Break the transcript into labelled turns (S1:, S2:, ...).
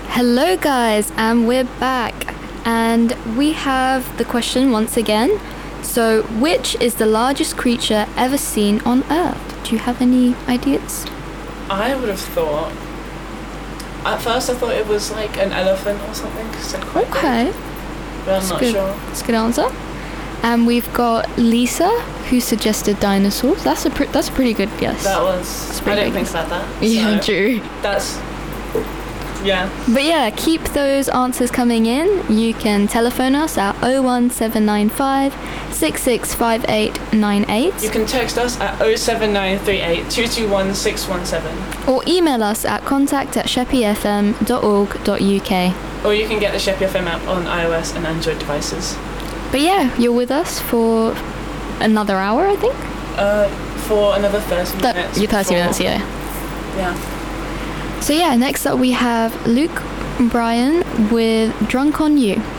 S1: Hello, guys, and we're back. And we have the question once again. So, which is the largest creature ever seen on Earth? Do you have any ideas?
S2: I would have thought. At first, I thought it was like an elephant or something. Cause they're quite big, but I'm not sure.
S1: That's a good answer. And we've got Lisa, who suggested dinosaurs. That's a pretty good guess.
S2: That was. I didn't think about that.
S1: Yeah,
S2: so
S1: true.
S2: That's. Yeah.
S1: But yeah, keep those answers coming in. You can telephone us at 01795 665898.
S2: You can text us at 07938 221 617.
S1: Or email us at contact@sheppyfm.org.uk.
S2: Or you can get the Sheppy FM app on iOS and Android devices.
S1: But yeah, you're with us for another hour, I think?
S2: For another 30 minutes.
S1: 30 minutes, yeah.
S2: Yeah.
S1: So yeah, next up we have Luke Bryan with Drunk on You.